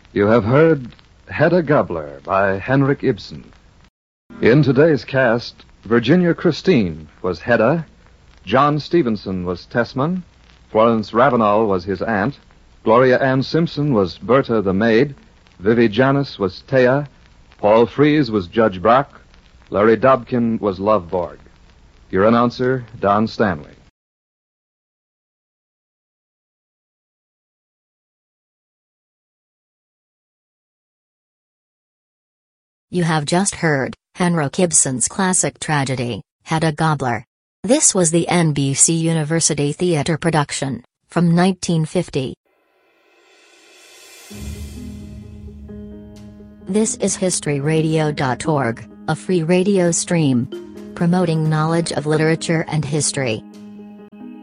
You have heard Hedda Gabler by Henrik Ibsen. In today's cast, Virginia Christine was Hedda, John Stevenson was Tessman, Florence Ravenel was his aunt, Gloria Ann Simpson was Berta the maid, Vivi Janis was Thea, Paul Frees was Judge Brock, Larry Dobkin was Loveborg. Your announcer, Don Stanley. You have just heard Henrik Ibsen's classic tragedy, Hedda Gabler. This was the NBC University Theater production, from 1950. This is historyradio.org, a free radio stream promoting knowledge of literature and history.